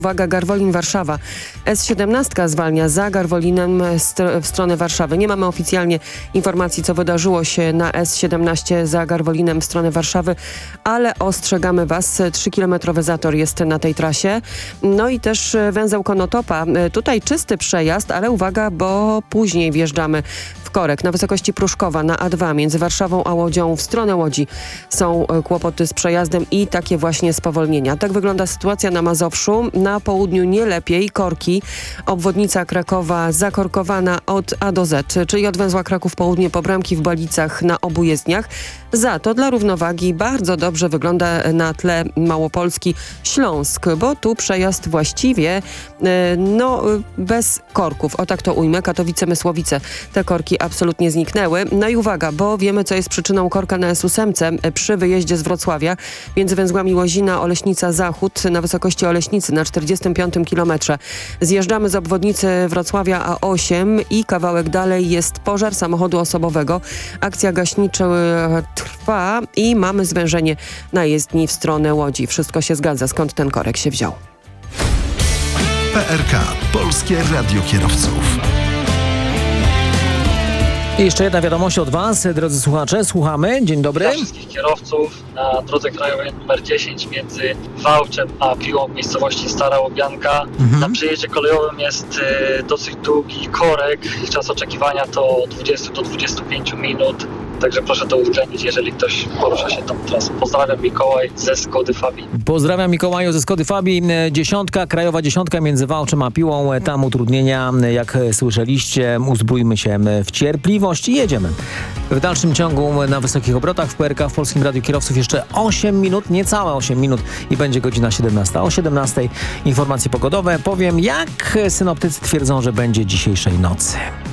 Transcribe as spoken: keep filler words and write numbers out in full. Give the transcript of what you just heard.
Uwaga, Garwolin, Warszawa. S siedemnaście zwalnia za Garwolinem w stronę Warszawy. Nie mamy oficjalnie informacji, co wydarzyło się na S siedemnaście za Garwolinem w stronę Warszawy, ale ostrzegamy Was. Trzykilometrowy zator jest na tej trasie. No i też węzeł Konotopa. Tutaj czysty przejazd, ale uwaga, bo później wjeżdżamy w korek na wysokości Pruszkowa na A dwa między Warszawą a Łodzią w stronę Łodzi. Są kłopoty z przejazdem i takie właśnie spowolnienia. Tak wygląda sytuacja na Mazowszu. Na południu nie lepiej. Korki. Obwodnica Krakowa zakorkowana od A do Z, czyli od węzła Kraków Południe po Bramki w Balicach na obu jezdniach. Za to dla równowagi bardzo dobrze wygląda na tle Małopolski Śląsk, bo tu przejazd właściwie no bez korków. O tak to ujmę. Katowice-Mysłowice. Te korki absolutnie zniknęły. No i uwaga, bo wiemy, co jest przyczyną korka na S osiem przy wyjeździe z Wrocławia między węzłami Łozina, Oleśnica Zachód na wysokości Oleśnicy na czterdziestym piątym kilometrze. Zjeżdżamy z obwodnicy Wrocławia A osiem i kawałek dalej jest pożar samochodu osobowego. Akcja gaśnicza trwa i mamy zwężenie na jezdni w stronę Łodzi. Wszystko się zgadza. Skąd ten korek się wziął? P R K. Polskie Radio Kierowców. I jeszcze jedna wiadomość od Was, drodzy słuchacze. Słuchamy. Dzień dobry. Dla wszystkich kierowców na drodze krajowej nr dziesięć między Wałczem a Piłą w miejscowości Stara Łobianka. Mhm. Na przejeździe kolejowym jest y, dosyć długi korek. Czas oczekiwania to od dwudziestu do dwudziestu pięciu minut. Także proszę to uwzględnić, jeżeli ktoś porusza się tą trasą. Pozdrawiam, Mikołaj ze Skody Fabii. Pozdrawiam, Mikołaju ze Skody Fabii. Dziesiątka, krajowa dziesiątka między Wałczem a Piłą. Tam utrudnienia, jak słyszeliście. Uzbrójmy się w cierpliwość i jedziemy. W dalszym ciągu na wysokich obrotach w P R K w Polskim Radiu Kierowców jeszcze osiem minut, niecałe osiem minut i będzie godzina siedemnasta. O siedemnastej informacje pogodowe. Powiem, jak synoptycy twierdzą, że będzie dzisiejszej nocy.